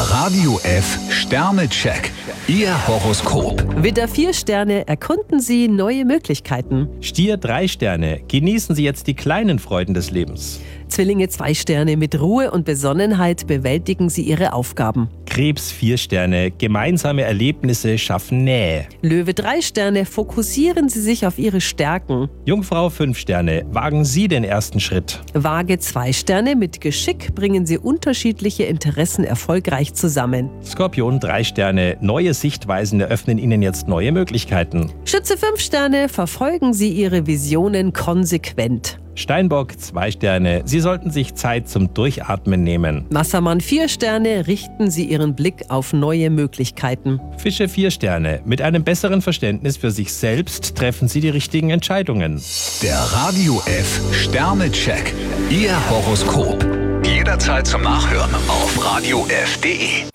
Radio F Sternecheck. Ihr Horoskop. Widder 4 Sterne, erkunden Sie neue Möglichkeiten. Stier 3 Sterne, genießen Sie jetzt die kleinen Freuden des Lebens. Zwillinge 2 Sterne, mit Ruhe und Besonnenheit bewältigen Sie Ihre Aufgaben. Krebs 4 Sterne, gemeinsame Erlebnisse schaffen Nähe. Löwe 3 Sterne, fokussieren Sie sich auf Ihre Stärken. Jungfrau 5 Sterne, wagen Sie den ersten Schritt. Waage 2 Sterne, mit Geschick bringen Sie unterschiedliche Interessen erfolgreich zusammen. Skorpion 3 Sterne, neue Sichtweisen eröffnen Ihnen jetzt neue Möglichkeiten. Schütze 5 Sterne, verfolgen Sie Ihre Visionen konsequent. Steinbock 2 Sterne, Sie sollten sich Zeit zum Durchatmen nehmen. Wassermann 4 Sterne, richten Sie Ihren Blick auf neue Möglichkeiten. Fische 4 Sterne, mit einem besseren Verständnis für sich selbst treffen Sie die richtigen Entscheidungen. Der Radio F Sternecheck. Ihr Horoskop. Jederzeit zum Nachhören auf radiof.de.